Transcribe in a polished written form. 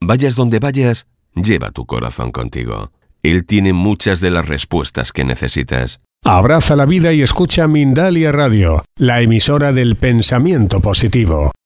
Vayas donde vayas, lleva tu corazón contigo. Él tiene muchas de las respuestas que necesitas. Abraza la vida y escucha Mindalia Radio, la emisora del pensamiento positivo.